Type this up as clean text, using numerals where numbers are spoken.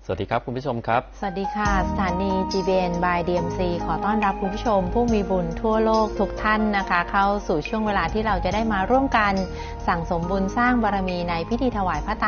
สวัสดีครับคุณผู้ชมครับสวัสดีค่ะสถานี GBN by DMC ขอต้อนรับคุณผู้ชมผู้มีบุญทั่วโลกทุกท่านนะคะเข้าสู่ช่วงเวลาที่เราจะได้มาร่วมกันสั่งสมบุญสร้างบารมีในพิธีถวายพระตา